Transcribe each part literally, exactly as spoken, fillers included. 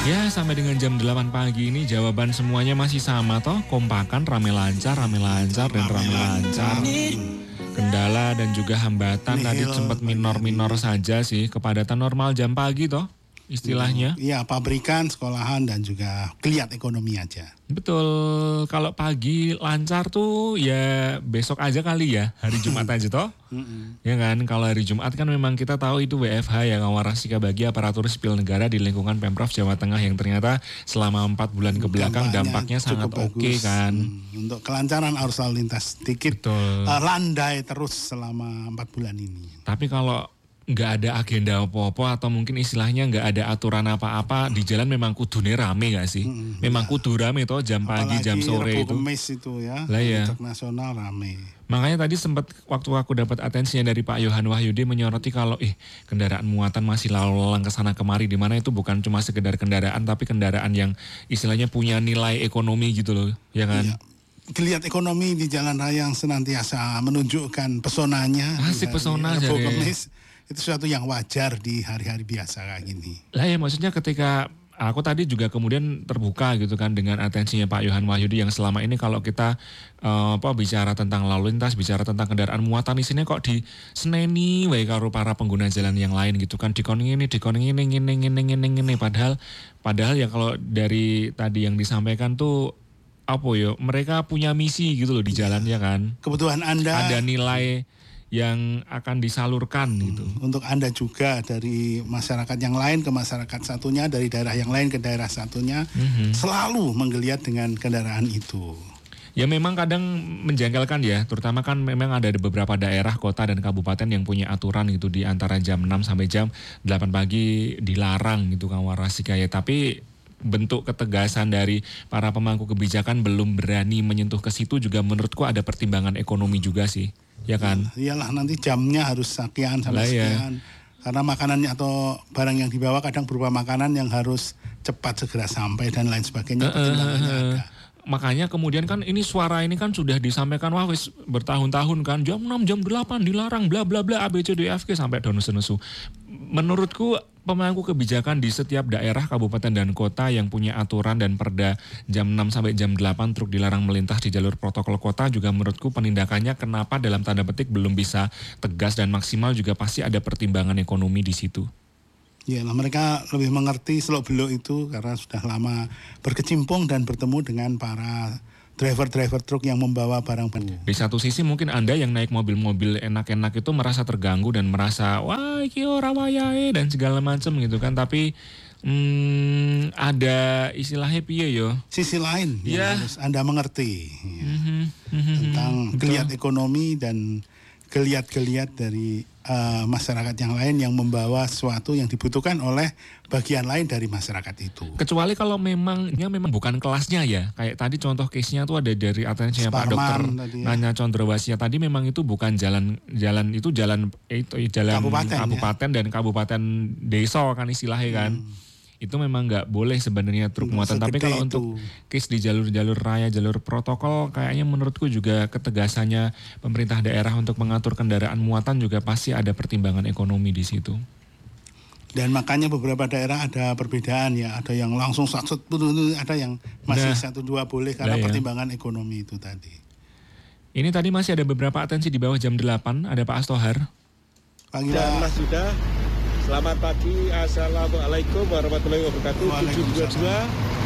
Ya, sampai dengan jam delapan pagi ini jawaban semuanya masih sama toh. Kompakan, rame lancar, rame lancar, dan rame lancar. Kendala dan juga hambatan tadi sempat minor-minor saja sih. Kepadatan normal jam pagi toh istilahnya. Iya, pabrikan, sekolahan, dan juga geliat ekonomi aja. Betul, kalau pagi lancar tuh ya besok aja kali ya, hari Jumat aja toh. Ya kan, kalau hari Jumat kan memang kita tahu itu W F H ya, Warsika bagi aparatur sipil negara di lingkungan Pemprov Jawa Tengah yang ternyata selama empat bulan ke belakang dampaknya, dampaknya sangat oke okay, kan. Hmm, untuk kelancaran arus lalu lintas sedikit uh, landai terus selama empat bulan ini. Tapi kalau nggak ada agenda apa-apa atau mungkin istilahnya nggak ada aturan apa-apa di jalan memang kudune rame nggak sih? Hmm, memang ya. Kudu rame toh jam pagi, apalagi jam sore itu. Kemis itu ya, lah ya. Nasional rame. Makanya tadi sempat waktu aku dapat atensinya dari Pak Yohan Wahyudi menyoroti kalau ih kendaraan muatan masih lalu lalang ke sana kemari, di mana itu bukan cuma sekedar kendaraan tapi kendaraan yang istilahnya punya nilai ekonomi gitu loh, ya kan? Iya. Geliat ekonomi di jalan raya yang senantiasa menunjukkan pesonanya. Asik pesona aja itu sesuatu yang wajar di hari-hari biasa kayak gini. Lah ya, maksudnya ketika aku tadi juga kemudian terbuka gitu kan dengan atensinya Pak Yohan Wahyudi yang selama ini kalau kita uh, apa bicara tentang lalu lintas, bicara tentang kendaraan muatan di sini kok di seneni wae karo para pengguna jalan yang lain gitu kan, dikon ini dikon ini ini ini ini ini padahal padahal ya kalau dari tadi yang disampaikan tuh apa yo, mereka punya misi gitu loh di jalan ya kan. Kebutuhan Anda ada nilai yang akan disalurkan gitu. Untuk Anda juga dari masyarakat yang lain ke masyarakat satunya, dari daerah yang lain ke daerah satunya, mm-hmm. selalu menggeliat dengan kendaraan itu. Ya memang kadang menjanggalkan ya, terutama kan memang ada beberapa daerah, kota dan kabupaten yang punya aturan gitu di antara jam enam sampai jam delapan pagi dilarang gitu kan Warsika ya, tapi bentuk ketegasan dari para pemangku kebijakan belum berani menyentuh ke situ juga menurutku ada pertimbangan ekonomi juga sih. Ya kan? Iyalah nanti jamnya harus sekian sampai sekian. Ya. Karena makanannya atau barang yang dibawa kadang berupa makanan yang harus cepat segera sampai dan lain sebagainya. Uh, uh, uh, makanya kemudian kan ini suara ini kan sudah disampaikan wah wis bertahun-tahun kan jam enam jam delapan dilarang bla bla bla A B C D F G sampai dono senesu. Menurutku pemangku kebijakan di setiap daerah, kabupaten dan kota yang punya aturan dan perda jam enam sampai jam delapan truk dilarang melintas di jalur protokol kota juga menurutku penindakannya kenapa dalam tanda petik belum bisa tegas dan maksimal juga pasti ada pertimbangan ekonomi di situ. Ya, nah mereka lebih mengerti seluk-beluk itu karena sudah lama berkecimpung dan bertemu dengan para driver-driver truk yang membawa barang banyak. Di satu sisi mungkin Anda yang naik mobil-mobil enak-enak itu merasa terganggu dan merasa wah iki ora wayahe dan segala macam gitu kan, tapi hmm, ada istilahnya piye yo. Sisi lain ya. yang harus Anda mengerti ya, mm-hmm, mm-hmm, tentang betul. Geliat ekonomi dan geliat-geliat dari uh, masyarakat yang lain yang membawa sesuatu yang dibutuhkan oleh bagian lain dari masyarakat itu. Kecuali kalau memangnya memang bukan kelasnya ya. Kayak tadi contoh case-nya tuh ada dari atensinya Pak Dokter ya. Nanya Condrowasia tadi memang itu bukan jalan jalan itu jalan itu jalan kabupaten, kabupaten ya. Dan kabupaten desa kan istilahnya kan. Hmm. Itu memang nggak boleh sebenarnya truk muatan. Tapi kalau itu. Untuk case di jalur-jalur raya, jalur protokol, kayaknya menurutku juga ketegasannya pemerintah daerah untuk mengatur kendaraan muatan juga pasti ada pertimbangan ekonomi di situ. Dan makanya beberapa daerah ada perbedaan ya, ada yang langsung satu, ada yang masih nah, satu dua boleh karena nah, pertimbangan ya. Ekonomi itu tadi. Ini tadi masih ada beberapa atensi di bawah jam delapan, ada Pak Astohar. Pagi Mas Yuda. Selamat pagi, Assalamualaikum warahmatullahi wabarakatuh. tujuh dua dua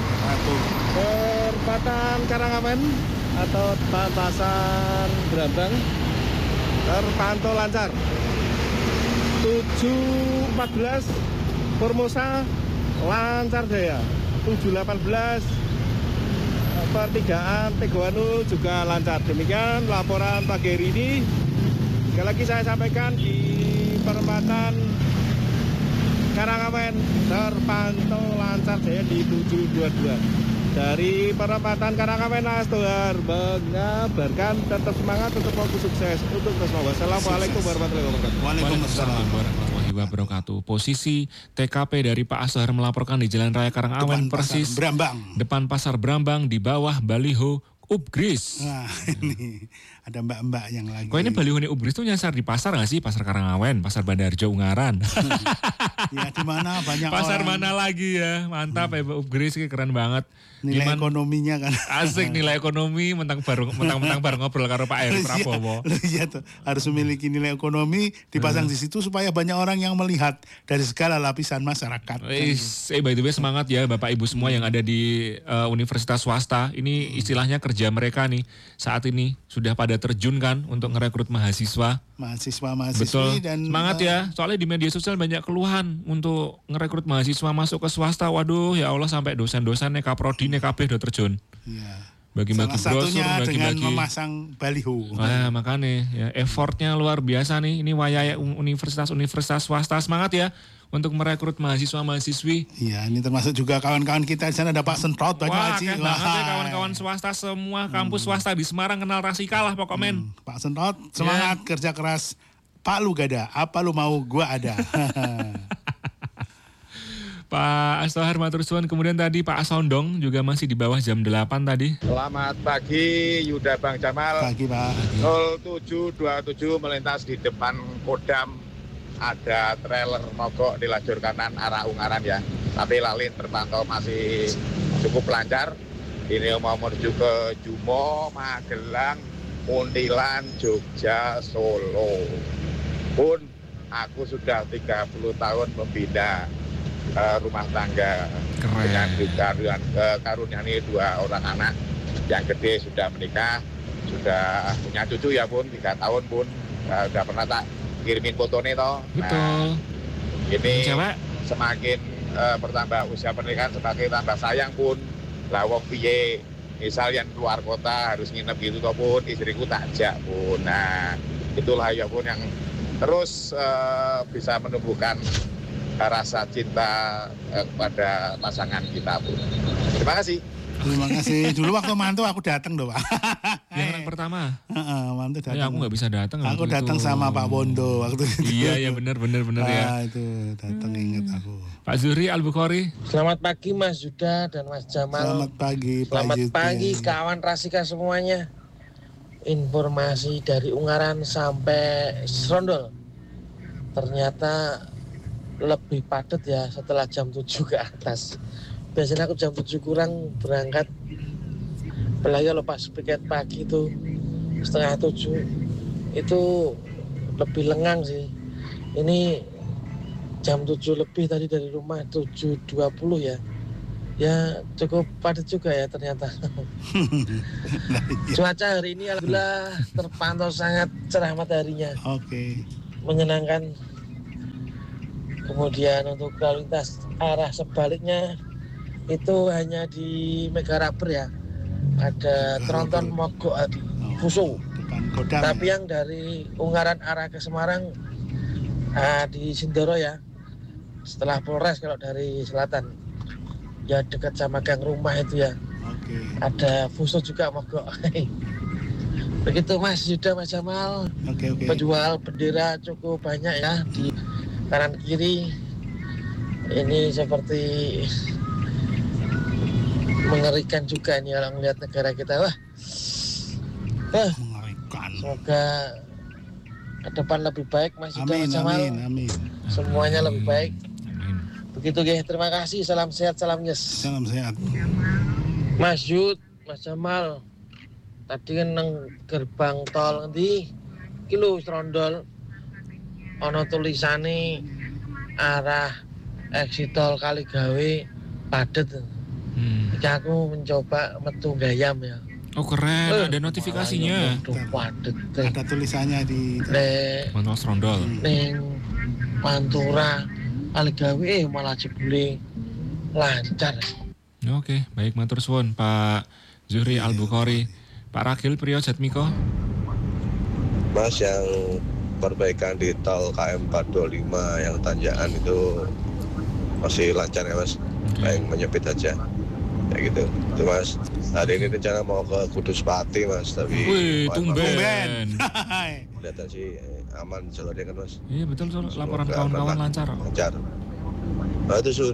Perempatan Karangawen atau Pasar Brambang terpantau lancar. tujuh empat belas Formosa lancar jaya. tujuh delapan belas pertigaan Tegoanu juga lancar. Demikian laporan pagi hari ini. Sekali lagi saya sampaikan di perempatan Karangawen terpantau lancar jaya di tujuh dua dua. Dari perempatan Karangawen Astohar mengabarkan tetap semangat, tetap fokus sukses untuk terus membawa. Assalamualaikum warahmatullahi wabarakatuh. Waalaikumsalam warahmatullahi wabarakatuh. Posisi T K P dari Pak Astohar melaporkan di Jalan Raya Karangawen depan persis Pasar Brambang. Depan Pasar Brambang di bawah baliho Upgris. Nah ini ada mbak-mbak yang lagi. Kok ini baliho Upgris tuh nyasar di pasar nggak sih? Pasar Karangawen, Pasar Bandarjo, Ungaran. Ya di mana banyak pasar orang. mana lagi ya, mantap hmm. ya upgrade sih, keren banget. Nilai Gimana? Ekonominya kan. Asik nilai ekonomi, mentang baru mentang-mentang baru ngobrol karo Pak Eri Prabowo. Iya tuh, harus memiliki nilai ekonomi dipasang hmm. di situ supaya banyak orang yang melihat dari segala lapisan masyarakat. Eh, eh by the way semangat ya Bapak Ibu semua yang ada di uh, universitas swasta. Ini istilahnya kerja mereka nih saat ini sudah pada terjun kan untuk ngerekrut mahasiswa. Mahasiswa-mahasiswi. Betul. Dan semangat ya, soalnya di media sosial banyak keluhan untuk ngerekrut mahasiswa masuk ke swasta. Waduh ya Allah, sampai dosen-dosennya kaprodi nih kabeh udah terjun. Iya. Bagi-bagi brosur, bagi-bagi dengan memasang baliho. Nah, makanya ya effortnya luar biasa nih. Ini wayai universitas-universitas swasta, semangat ya untuk merekrut mahasiswa-mahasiswi. Iya, ini termasuk juga kawan-kawan kita di sana ada Pak Sentot banyak Wah, Haji. Wah, banget ya kawan-kawan swasta semua, kampus hmm. swasta di Semarang kenal Rasika lah pokoknya. Hmm. Pak Sentot, semangat yeah. kerja keras. Pak lu gak ada, apa lu mau gua ada. Pak Astohar matur suwun, kemudian tadi Pak Asondong juga masih di bawah jam delapan tadi. Selamat pagi Yuda Bang Jamal. Pagi Pak. nol tujuh dua tujuh melintas di depan Kodam, ada trailer mogok di lajur kanan arah Ungaran ya. Tapi lalin terpantau masih cukup lancar. Ini mau menuju ke Jumo, Magelang, Muntilan, Jogja, Solo. Pun aku sudah tiga puluh tahun membina uh, rumah tangga. Keren. Dengan dikarunia, uh, karuniai dua orang anak. Yang gede sudah menikah, sudah punya cucu ya Pun, tiga tahun Pun. Uh, udah pernah tak kirimin fotonya toh. Betul. Nah, ini Cewek. semakin uh, bertambah usia pernikahan, semakin tambah sayang Pun. Lawong piye, misal yang keluar kota harus nginep gitu toh Pun, istriku tak ajak Pun. Nah, itulah ya Pun yang terus uh, bisa menumbuhkan uh, rasa cinta uh, kepada pasangan kita Pun. Terima kasih. Terima kasih. Dulu waktu mantu aku datang doh Pak. Yang pertama. Heeh, mantu datang. Ya, aku nggak bisa datang. Aku datang sama Pak Bondo waktu itu. Iya, iya benar benar benar ya. Ah, itu datang hmm. ingat aku. Pak Zuhri Al-Bukhari. Selamat pagi Mas Yuda dan Mas Jamal. Selamat pagi Pak Selamat Yuda. pagi kawan Rasika semuanya. Informasi dari Ungaran sampai Serondol. Ternyata lebih padat ya setelah jam tujuh ke atas. Biasanya aku jam tujuh kurang berangkat. Apalagi kalau pas piket pagi itu setengah tujuh itu lebih lengang sih. Ini jam tujuh lebih tadi dari rumah, tujuh dua puluh ya. Ya cukup padat juga ya ternyata. Cuaca hari ini alhamdulillah terpantau sangat cerah mataharinya. Oke. Okay. Menyenangkan. Kemudian untuk lalu lintas arah sebaliknya itu hanya di Megaraper ya. Ada tronton mogok di Fuso. Tapi yang dari Ungaran arah ke Semarang uh, di Sindoro ya. Setelah Polres kalau dari selatan. Ya dekat sama gang rumah itu ya. Oke. Ada Fuso juga mogok. Begitu Mas Yuda, Mas Jamal. Oke, oke. Penjual bendera cukup banyak ya di kanan kiri. Ini seperti mengerikan juga ini kalau melihat negara kita. Wah. Wah. Mengerikan. Semoga ke depan lebih baik Mas Yuda, Mas Jamal. Amin, amin. Semuanya lebih baik. Begitu guys, terima kasih. Salam sehat, salam yes. Salam sehat. Mas Yud, Mas Jamal. Tadi kan nang gerbang tol nanti kilo Serondol ono tulisane arah exit tol Kaligawe padet. Hmm. Jadi aku mencoba metu Gayam ya. Oh keren, eh, ada notifikasinya. Padet. Ada tulisannya di Nek Serondol. Ning Pantura Kaligawe eh malah jebule lancar. Oke, baik matur suwun Pak Zuhri Al-Bukhari. Pak Ragil Priyo Jatmiko. Mas, yang perbaikan di tol K M empat dua lima yang tanjakan itu masih lancar ya Mas? Kayak menyempit aja. Ya gitu. Itu Mas. Hari ini rencana mau ke Kudus Pati Mas, tapi wih, tumben. Kelihatan sih aman jalurnya kan Mas. Iya betul, soal laporan kawan-kawan lancar. Lancar. Nah itu Sun.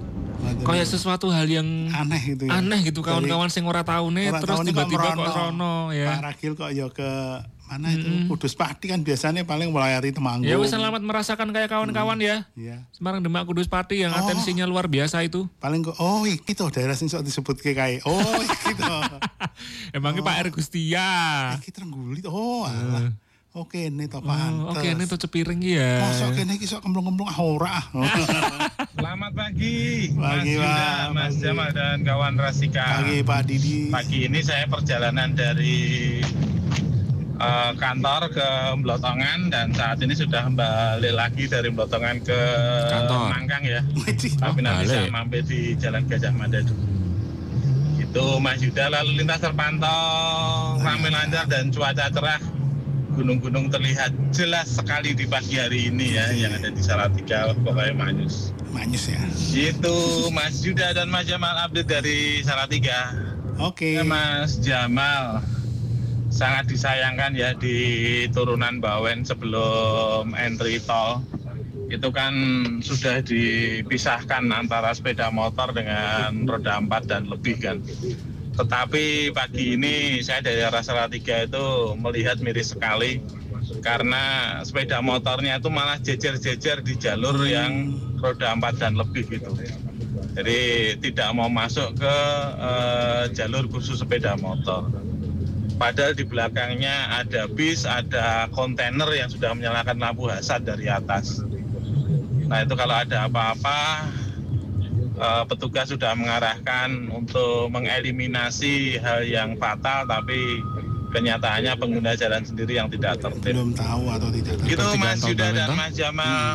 kayak sesuatu hal yang aneh gitu ya. Aneh gitu kawan-kawan sing ora taune terus tiba-tiba kok rono ya. Pak Ragil kok ya ke mana itu mm-hmm. Kudus Pati kan biasanya paling melayari Temanggung. Ya wis selamat merasakan kayak kawan-kawan hmm. ya. Iya. Semarang Demak Kudus Pati yang oh. atensinya luar biasa itu. Paling kok oh iki to daerah sing sok disebut kayak oh iki to. Emangnya oh. Pak R Gustia. Iki Trenggulit. Oh alah. Uh. Oke, ini to pantes. Oh, oke, ini to Cepiring ya. Mosok kene iki sok kemplung-kemplung ora. Selamat pagi, pagi Mas Yuda, Mas Jamal dan kawan Rasika. Pagi Pak Didi. Pagi ini saya perjalanan dari uh, kantor ke Blotongan dan saat ini sudah balik lagi dari Blotongan ke kantor. Mangkang ya. Tapi nanti saya mampir di Jalan Gajah Mada dulu. Itu Mas Yuda, lalu lintas terpantau ramai lancar dan cuaca cerah. Gunung-gunung terlihat jelas sekali di pagi hari ini ya, yang ada di Salatiga, pokoknya manyus. Manyus ya. Itu Mas Yuda dan Mas Jamal update dari Salatiga. Oke. Okay. Ya, Mas Jamal, sangat disayangkan ya di turunan Bawen sebelum entry tol. Itu kan sudah dipisahkan antara sepeda motor dengan roda empat dan lebih kan. Tetapi pagi ini saya dari arah Salatiga itu melihat miris sekali karena sepeda motornya itu malah jejer-jejer di jalur yang roda empat dan lebih gitu. Jadi tidak mau masuk ke uh, jalur khusus sepeda motor. Padahal di belakangnya ada bis, ada kontainer yang sudah menyalakan lampu hasad dari atas. Nah itu kalau ada apa-apa, Uh, petugas sudah mengarahkan untuk mengeliminasi hal yang fatal, tapi kenyataannya pengguna jalan sendiri yang tidak tertib. Belum tahu atau tidak tahu. Gitu Mas Yuda dan Mas Jamal.